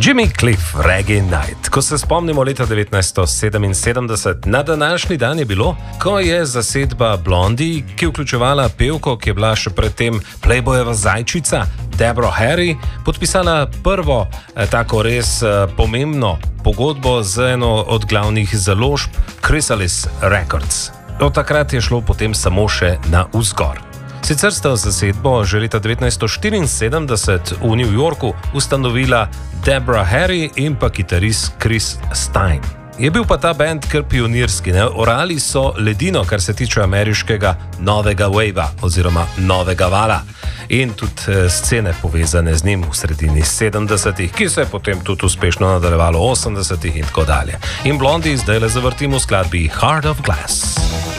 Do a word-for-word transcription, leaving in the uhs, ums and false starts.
Jimmy Cliff, Reggae Night. Ko se spomnimo leta devetnajststo sedeminsedemdeset, na današnji dan je bilo, ko je zasedba Blondie, ki je vključevala pevko, ki je bila še predtem Playboyeva zajčica, Deborah Harry, podpisala prvo eh, tako res eh, pomembno pogodbo z eno od glavnih založb Chrysalis Records. Od takrat je šlo potem samo še na vzgor. Sicer sta zasedbo že leta devetnajststo štiriinsedemdeset v New Yorku ustanovila Deborah Harry in pa kitarist Chris Stein. Je bil pa ta band kar pionirski, ne? Orali so ledino, kar se tiče ameriškega novega wavea oziroma novega vala in tudi eh, scene povezane z njim v sredini sedemdesetih, ki se je potem tudi uspešno nadaljevalo v osemdesetih in tako dalje. In Blondie zdaj le zavrtimo v skladbi Heart of Glass.